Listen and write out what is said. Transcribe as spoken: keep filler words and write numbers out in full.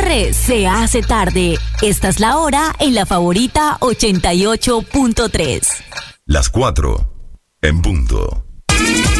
corre, se hace tarde. Esta es la hora en La Favorita ochenta y ocho punto tres. Las cuatro en punto.